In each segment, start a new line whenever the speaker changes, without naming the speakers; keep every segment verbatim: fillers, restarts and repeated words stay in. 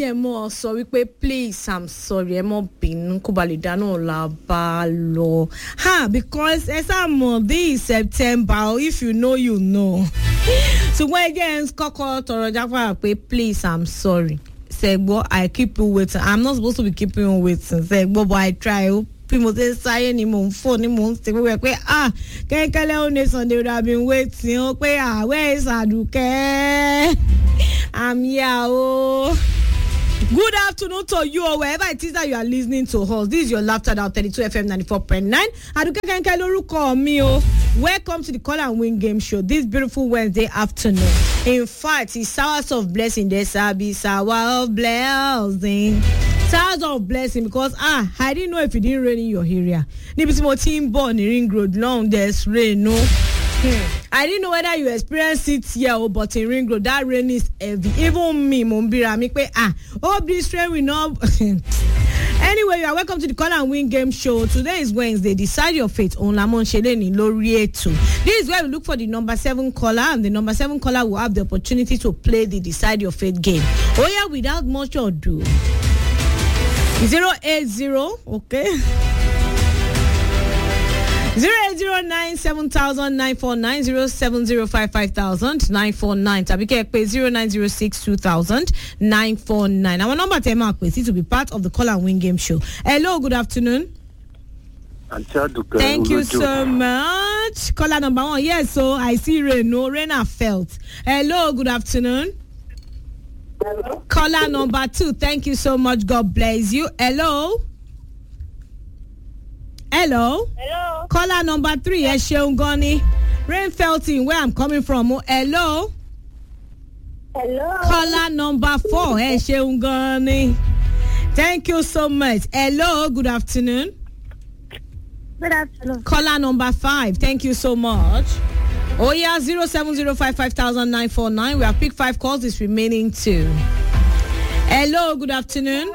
jẹ́ mọ́ sọ wípé please I'm sorry ẹ mọ́ bínú kó ba lè dáná la bá lọ ha because ẹ sá mọ̀ this September if you know you know ṣùgbọ́n ẹ jẹ́ kọ́kọ́ tọrọ jáfà pé please I'm sorry ṣẹ̀gbọ́ I keep you waiting I'm not supposed to be keeping you waiting ṣẹ̀gbọ́ but I try o bí mo ṣe sáyé ni mò ń fò ni mò ń ṣe pé pé ah kẹ́kẹ́lẹ́ ó ní Sunday would have been waiting ó pé ah where is Aduke I'm here oh. Good afternoon to you or wherever it is that you are listening to us. This is your Laughter Down thirty-two F M ninety-four point nine. Aduke Kenke lórúkọ mi o. Welcome to the Call and Win Game Show this beautiful Wednesday afternoon. In fact, it's hours of blessing. There's a be hour of blessing. Hours of blessing because ah, I didn't know if it didn't rain in your area. Níbi tí mo ti ń bọ̀ ní Ring Road long there's rain no. Hmm. I didn't know whether you experience it here or but in Ring Road that rain is heavy. Even me, Mumbira, me pe ah, hope this rain will not. Anyway, you are welcome to the Call and Win Game Show. Today is Wednesday. Decide your fate on Lamon Sheleni Lorietu. This is where we look for the number seven caller, and the number seven caller will have the opportunity to play the Decide Your Fate game. Oh yeah, without much ado. Zero eight zero, okay. Zero eight zero nine seven thousand nine four nine zero seven zero five five thousand nine four nine. Tabike pay zero nine zero six two thousand nine four nine. Our number ten mark please to be part of the Call and Win Game Show. Hello, good afternoon. Thank you so much. Caller number one. Yes, so I see rain. No rain I felt. Hello, good afternoon.
Hello.
Caller number two. Thank you so much. God bless you. Hello. Hello.
Hello.
Caller number three. Yes, Sheungoni. Rain felt in where I'm coming from. Oh, hello.
Hello.
Caller number four. Yes, Sheungoni. Thank you so much. Hello. Good afternoon.
Good afternoon.
Caller number five. Thank you so much. Oh yeah, zero seven zero five five thousand nine four nine. We have picked five calls. This remaining two. Hello. Good afternoon.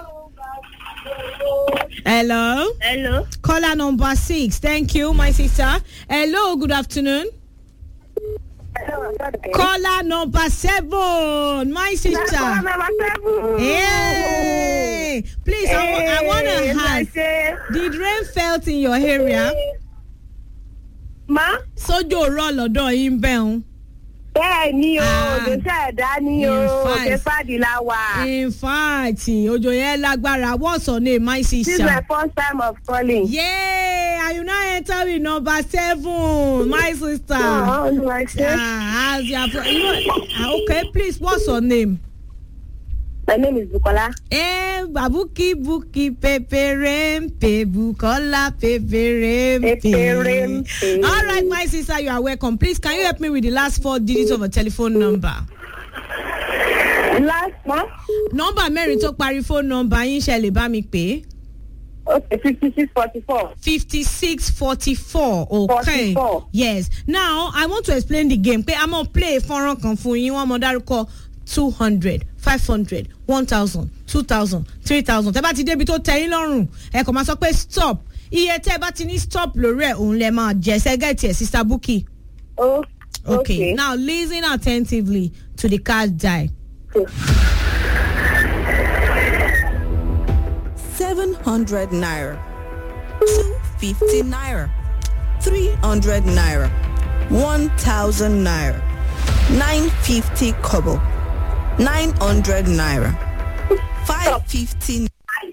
Hello.
Hello.
Caller number six. Thank you, my sister. Hello. Good afternoon.
Hello.
Caller number seven. My sister.
Caller number seven.
Hey. Please,
Hey.
I, I want to ask.
Hey.
Did rain felt in your area?
Ma?
Sojo roll lọ́dọ̀ yín bẹ́ẹ̀.
Bẹ́ẹ̀ ni o,
Ah.
òjò ṣẹ̀dá ni o,
In
òkè
fact.
fàdí la wà.
In fact, òjò yẹn lágbára. What's your name, my
This is
sister?
my first time of calling.
Yay! And you now enter with number seven, my sister.
Oh, no, I say.
Ah, as you have, you know, ah, okay, please, what's your name?
My name is Bukola.
Eh, babuki buki peperempe Bukola peperempe.
Peperempe.
All right, my sister, you are welcome. Please, can you help me with the last four digits of a telephone number?
Last month?
Number mẹ́rin tó parí phone number yín ṣe lè bá mi pè.
Okay, fifty-six forty-four.
fifty-six forty-four. Okay.
forty-four.
Yes. Now, I want to explain the game. Okay, I'm going to play fọ́nrán kan fún yín. Wọ́n mọ̀ dárúkọ two hundred, five hundred, one thousand, two thousand, three thousand. Tẹ́ bá ti débi tó tẹ́ yín lọ́rùn, ẹ kàn máa sọ pé stop. Iye tẹ́ bá ti ní stop lórí ẹ̀ òun lẹ máa jẹ. Ṣé get it, Sister Buki?
Oh,
Okay.
okay.
Now, listen attentively to the card die.
Okay.
seven hundred naira, two fifty naira, three hundred naira, one thousand naira, nine fifty kobo, nine hundred naira, five fifty.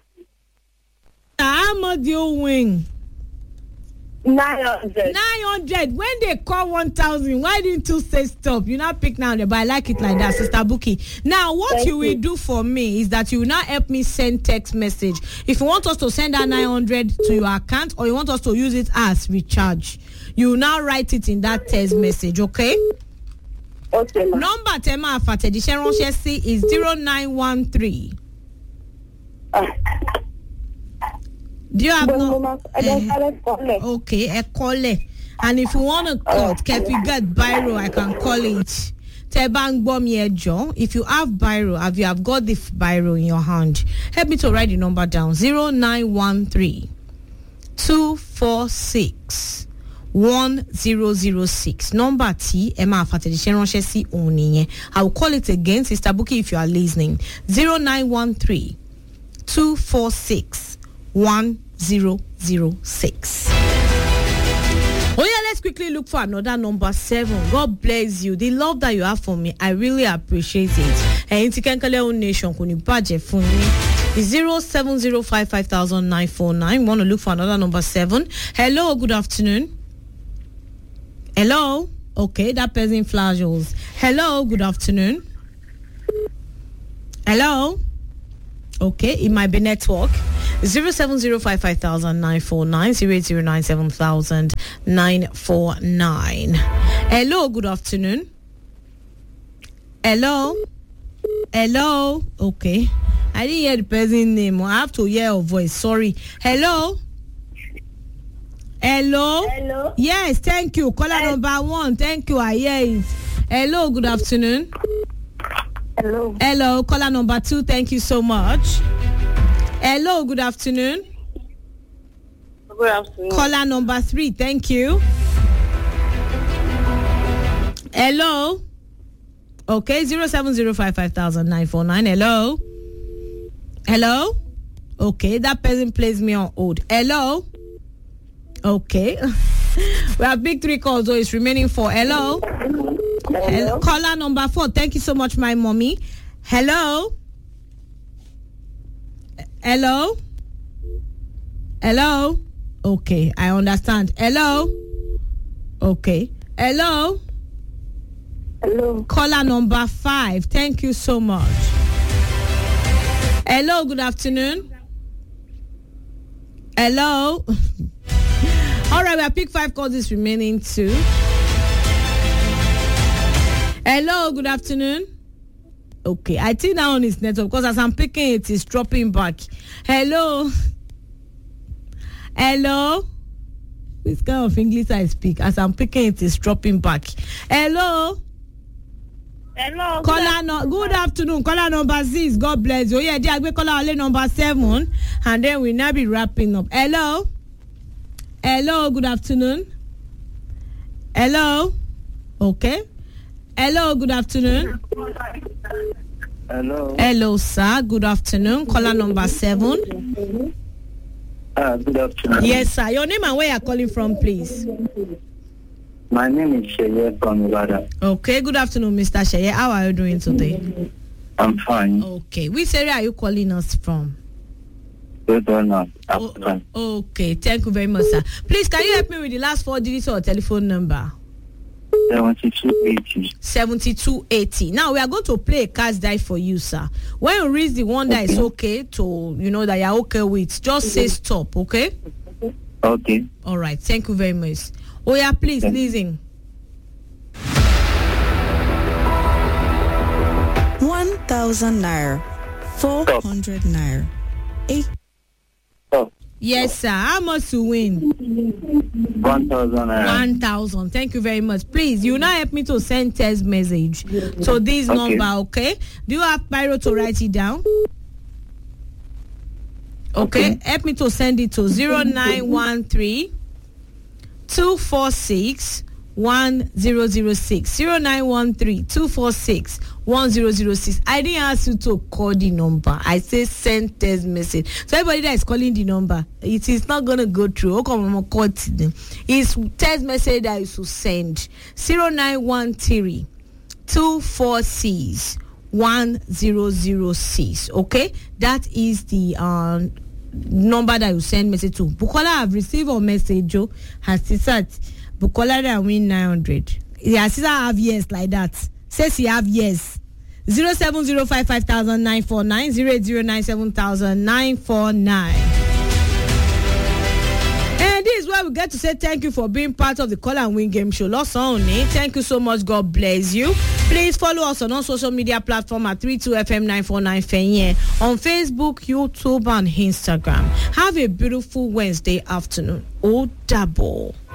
How much do you win?
Nine hundred.
nine hundred. When they call one thousand, why didn't you say stop? You now pick now, but I like it like that, Sister Buki. Now, what
Thank
you will
you.
do for me is that you will now help me send text message. If you want us to send that nine hundred to your account or you want us to use it as recharge, you will now write it in that text message, okay?
Okay, ma.
Number tema àfàtẹ̀jíṣẹ́ ránṣẹ́ sí is zero nine one three.
Ah.
Do you have
Bon,
no?
mama, I don't have a calling.
Okay, ẹ kọ́lẹ̀. And if you want to cut, if you get biro, I can call it. Tẹ́ bá ń gbọ́ mi ẹ jọ̀ọ́. If you have biro, if you have got the biro in your hand, help me to write the number down. zero nine one three two four six one zero zero six. Number T, Emma Fatedishen Onye. I will call it again, Sister Buki, if you are listening. zero nine one three, two four six, one zero zero six. Oh yeah, let's quickly look for another number seven. God bless you. The love that you have for me, I really appreciate it. And Intikenkele Nation kuni budget for me. Zero seven zero five five thousand nine four nine. Want to look for another number seven? Hello, good afternoon. Hello. Okay, that person flashes. Hello, good afternoon. Hello. Okay, it might be network. Zero seven zero five five thousand nine four nine zero eight zero nine seven thousand nine four nine. Hello, good afternoon. Hello. Hello. Okay. I didn't hear the person's name. I have to hear your voice. Sorry. Hello. Hello.
Hello.
Yes, thank you. Caller Hello. Number one. Thank you. I hear it. Hello. Good afternoon.
Hello.
Hello. Caller number two. Thank you so much. Hello. Good afternoon.
Good afternoon.
Caller number three. Thank you. Hello. Okay. Zero seven zero five five thousand nine four nine. Hello. Hello? Okay, that person placed me on hold. Hello? Okay. We have big three calls, so it's remaining four. Hello?
Hello.
Hello? Caller number four. Thank you so much, my mommy. Hello? Hello? Hello? Okay, I understand. Hello? Okay. Hello?
Hello.
Caller number five. Thank you so much. Hello, good afternoon. Hello. All right, we have picked five calls. This remaining two. Hello, good afternoon. Okay, I think that one is network because as I'm picking it, it's dropping back. Hello. Hello. This kind of English I speak. As I'm picking it, it's dropping back. Hello.
Hello.
Caller no, good afternoon. Caller number six. God bless you. Yeah, dear, we call our number seven, and then we now be wrapping up. Hello. Hello. Good afternoon. Hello. Okay. Hello. Good afternoon.
Hello.
Hello, sir. Good afternoon. Caller number seven.
Ah, good afternoon.
Yes, sir. Your name and where you're calling from, please.
My name is Sheye from Ibadan.
Okay. Good afternoon, Mister Sheye. How are you doing today?
I'm fine.
Okay. Which area are you calling us from?
Good or not? I'm
Oh,
fine.
okay, thank you very much, sir. Please, can you help me with the last four digits of your telephone number?
seventy-two eighty.
seventy-two eighty. Now, we are going to play a cast die for you, sir. When you reach the one that is okay to, you know, that you're okay with, just say stop, okay?
Okay.
All right, thank you very much. Oh, yeah, please, listen.
One thousand naira, four hundred naira, eight.
Oh,
Yes, sir. How much to win?
one thousand.
One thousand. Thank you very much. Please, you now help me to send text message to this
Okay.
number, okay? Do you have Pyro to write it down? Okay.
Okay.
Help me to send it to zero nine one three two four six one zero zero six. zero nine one three two four six one zero zero six. I didn't ask you to call the number. I say send text message. So everybody that is calling the number, it is not gonna go through. Okay, I'm gonna call them. It's text message that you should send. zero nine one three two four six one zero zero six. Okay? That is the um number that you send message to. Bukola have received a message. Joe has said Bukola that win nine hundred. Yeah, sister have yes like that. Says he have yes. Zero seven zero five five thousand nine four nine zero eight zero nine seven thousand nine four nine. And this is where we get to say thank you for being part of the Call and Win Game Show. Lots only. Thank you so much. God bless you. Please follow us on all social media platforms at thirty-two F M nine four nine Fenye on Facebook, YouTube, and Instagram. Have a beautiful Wednesday afternoon. Oh, double.